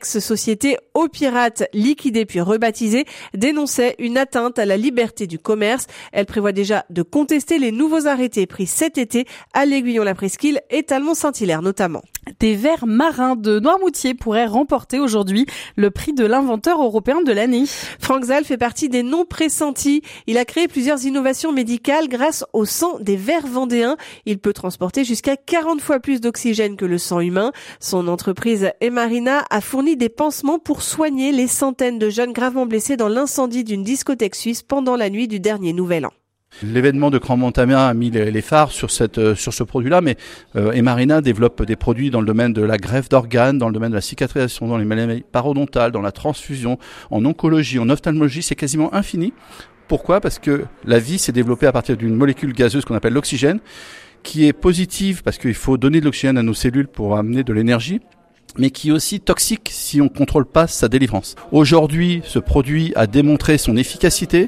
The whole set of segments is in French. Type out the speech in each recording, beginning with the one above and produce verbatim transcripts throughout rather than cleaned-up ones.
Société aux pirates, liquidée puis rebaptisée, dénonçait une atteinte à la liberté du commerce. Elle prévoit déjà de contester les nouveaux arrêtés pris cet été à l'Aiguillon-la-Presqu'île et Talmont-Saint-Hilaire notamment. Des vers marins de Noirmoutier pourraient remporter aujourd'hui le prix de l'inventeur européen de l'année. Franck Zal fait partie des non pressentis. Il a créé plusieurs innovations médicales grâce au sang des vers vendéens. Il peut transporter jusqu'à quarante fois plus d'oxygène que le sang humain. Son entreprise Emarina a fourni des pansements pour soigner les centaines de jeunes gravement blessés dans l'incendie d'une discothèque suisse pendant la nuit du dernier Nouvel An. L'événement de Crans-Montana a mis les phares sur cette sur ce produit-là, mais euh, Emarina développe des produits dans le domaine de la greffe d'organes, dans le domaine de la cicatrisation, dans les maladies parodontales, dans la transfusion, en oncologie, en ophtalmologie, c'est quasiment infini. Pourquoi ? Parce que la vie s'est développée à partir d'une molécule gazeuse qu'on appelle l'oxygène, qui est positive parce qu'il faut donner de l'oxygène à nos cellules pour amener de l'énergie, mais qui est aussi toxique si on ne contrôle pas sa délivrance. Aujourd'hui, ce produit a démontré son efficacité.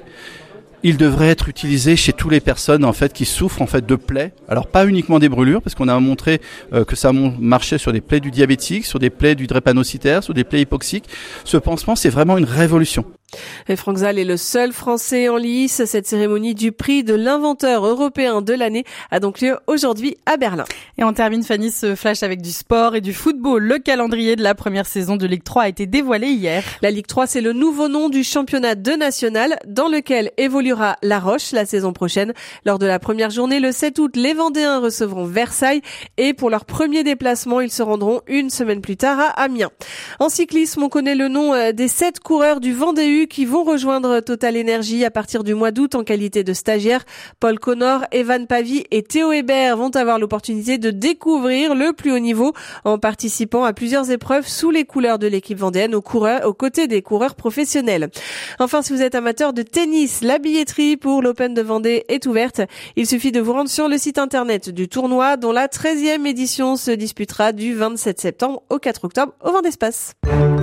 Il devrait être utilisé chez toutes les personnes en fait qui souffrent en fait de plaies. Alors pas uniquement des brûlures, parce qu'on a montré euh, que ça marchait sur des plaies du diabétique, sur des plaies du drépanocytaire, sur des plaies hypoxiques. Ce pansement, c'est vraiment une révolution. Et Franck Zal est le seul Français en lice. Cette cérémonie du prix de l'inventeur européen de l'année a donc lieu aujourd'hui à Berlin. Et on termine, Fanny, ce flash avec du sport et du football. Le calendrier de la première saison de Ligue trois a été dévoilé hier. La Ligue trois, c'est le nouveau nom du championnat de national dans lequel évoluera La Roche la saison prochaine. Lors de la première journée, le sept août, les Vendéens recevront Versailles et pour leur premier déplacement, ils se rendront une semaine plus tard à Amiens. En cyclisme, on connaît le nom des sept coureurs du Vendée U qui vont rejoindre Total Energy à partir du mois d'août en qualité de stagiaires. Paul Connor, Evan Pavie et Théo Hébert vont avoir l'opportunité de découvrir le plus haut niveau en participant à plusieurs épreuves sous les couleurs de l'équipe vendéenne aux, coureurs, aux côtés des coureurs professionnels. Enfin, si vous êtes amateur de tennis, la billetterie pour l'Open de Vendée est ouverte. Il suffit de vous rendre sur le site internet du tournoi dont la treizième édition se disputera du vingt-sept septembre au quatre octobre au Vendée Espace.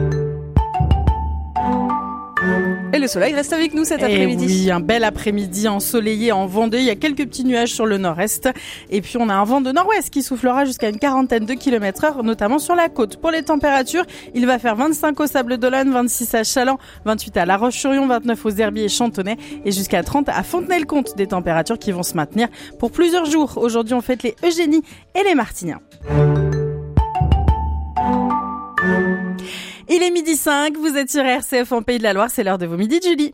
Et le soleil reste avec nous cet après-midi. Et oui, un bel après-midi ensoleillé en Vendée. Il y a quelques petits nuages sur le nord-est. Et puis, on a un vent de nord-ouest qui soufflera jusqu'à une quarantaine de kilomètres heure, notamment sur la côte. Pour les températures, il va faire vingt-cinq au Sables-d'Olonne, vingt-six à Challans, vingt-huit à La Roche-sur-Yon, vingt-neuf aux Herbiers et Chantonnay et jusqu'à trente à Fontenay-le-Comte. Des températures qui vont se maintenir pour plusieurs jours. Aujourd'hui, on fête les Eugénie et les Martiniens. Il est midi cinq, vous êtes sur R C F en Pays de la Loire, c'est l'heure de vos midis de Julie.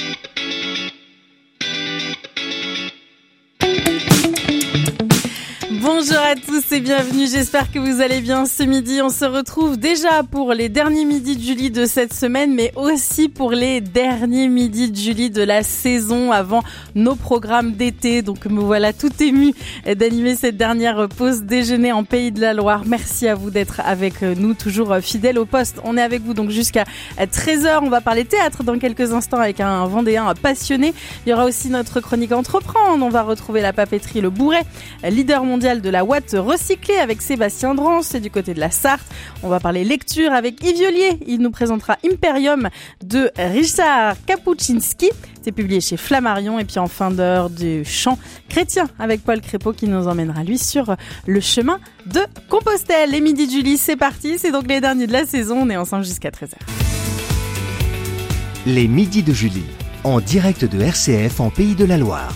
Bonjour à tous et bienvenue, j'espère que vous allez bien ce midi. On se retrouve déjà pour les derniers midis de Julie de cette semaine, mais aussi pour les derniers midis de Julie de la saison avant nos programmes d'été. Donc me voilà tout émue d'animer cette dernière pause déjeuner en Pays de la Loire. Merci à vous d'être avec nous, toujours fidèles au poste. On est avec vous donc jusqu'à treize heures. On va parler théâtre dans quelques instants avec un Vendéen passionné. Il y aura aussi notre chronique Entreprendre. On va retrouver la papeterie Le Bourret, leader mondial de la ouate recyclée avec Sébastien Drance, c'est du côté de la Sarthe. On va parler lecture avec Yves Violier. Il nous présentera Imperium de Richard Kapuscinski. C'est publié chez Flammarion. Et puis en fin d'heure du chant chrétien avec Paul Crépeau qui nous emmènera lui sur le chemin de Compostelle. Les midis de Julie, c'est parti. C'est donc les derniers de la saison. On est ensemble jusqu'à treize heures. Les midis de Julie, en direct de R C F en Pays de la Loire.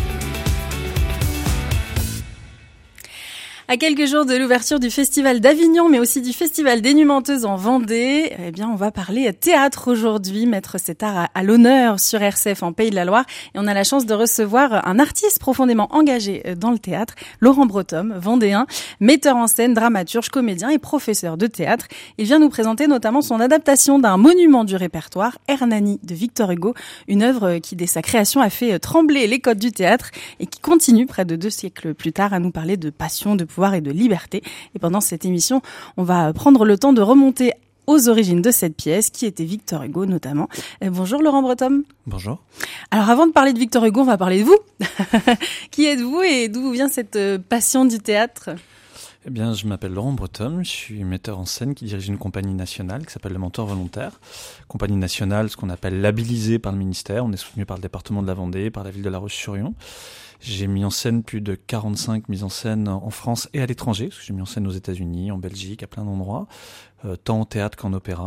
À quelques jours de l'ouverture du Festival d'Avignon, mais aussi du Festival des Nuits Menteuses en Vendée, eh bien, on va parler théâtre aujourd'hui, mettre cet art à, à l'honneur sur R C F en Pays de la Loire. Et on a la chance de recevoir un artiste profondément engagé dans le théâtre, Laurent Bretom, vendéen, metteur en scène, dramaturge, comédien et professeur de théâtre. Il vient nous présenter notamment son adaptation d'un monument du répertoire, Hernani de Victor Hugo, une œuvre qui, dès sa création, a fait trembler les codes du théâtre et qui continue, près de deux siècles plus tard, à nous parler de passion, de pouvoir et de liberté. Et pendant cette émission, on va prendre le temps de remonter aux origines de cette pièce, qui était Victor Hugo notamment. Euh, bonjour Laurent Bretom. Bonjour. Alors avant de parler de Victor Hugo, on va parler de vous. Qui êtes-vous et d'où vient cette passion du théâtre ? Eh bien, je m'appelle Laurent Breton, je suis metteur en scène qui dirige une compagnie nationale qui s'appelle Le Mentor Volontaire. Compagnie nationale, ce qu'on appelle labellisée par le ministère. On est soutenu par le département de la Vendée, par la ville de La Roche-sur-Yon. J'ai mis en scène plus de quarante-cinq mises en scène en France et à l'étranger, parce que j'ai mis en scène aux États-Unis, en Belgique, à plein d'endroits, euh, tant au théâtre qu'en opéra.